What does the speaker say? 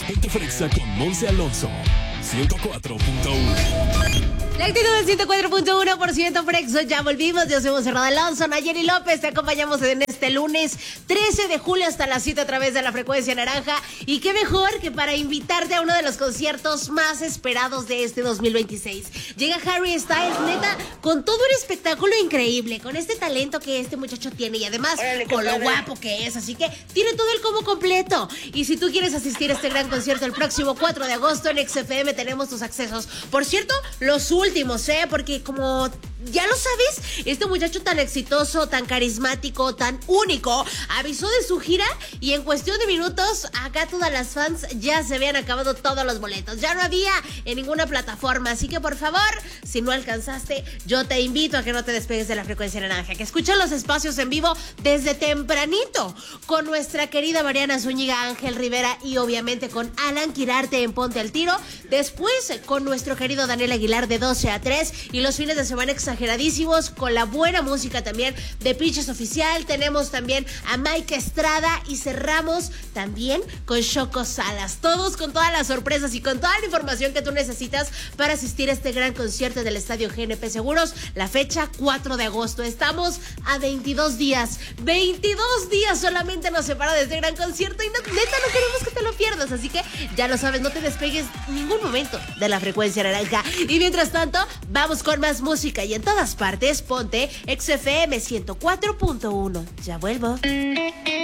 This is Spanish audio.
Ponte Frexa con Monse Alonso. 104.1. La actitud del 104.1% Frexo, ya volvimos. Yo soy Monserrat Alonso, Nayeli López, te acompañamos en este lunes 13 de julio hasta las 7 a través de la frecuencia naranja. Y qué mejor que para invitarte a uno de los conciertos más esperados de este 2026. Llega Harry Styles, neta, con todo un espectáculo increíble, con este talento que este muchacho tiene y además con lo guapo que es, así que tiene todo el combo completo. Y si tú quieres asistir a este gran concierto el próximo 4 de agosto en XFM, tenemos tus accesos. Por cierto, los últimos, porque como ya lo sabes, este muchacho tan exitoso, tan carismático, tan único, avisó de su gira y en cuestión de minutos, acá todas las fans ya se habían acabado todos los boletos. Ya no había en ninguna plataforma, así que por favor, si no alcanzaste, yo te invito a que no te despegues de la frecuencia naranja, que escuchen los espacios en vivo desde tempranito, con nuestra querida Mariana Zúñiga, Ángel Rivera y obviamente con Alan Quirarte en Ponte al Tiro. Después con nuestro querido Daniel Aguilar de 12 a 3 y los fines de semana exageradísimos con la buena música también de Pitches Oficial. Tenemos también a Mike Estrada y cerramos también con Choco Salas. Todos con todas las sorpresas y con toda la información que tú necesitas para asistir a este gran concierto del Estadio GNP Seguros. La fecha 4 de agosto. Estamos a 22 días. 22 días solamente nos separa de este gran concierto y neta no queremos que te lo pierdas. Así que ya lo sabes, no te despegues ningún momento de la frecuencia naranja. Y mientras tanto, vamos con más música y en todas partes, ponte XFM 104.1. Ya vuelvo.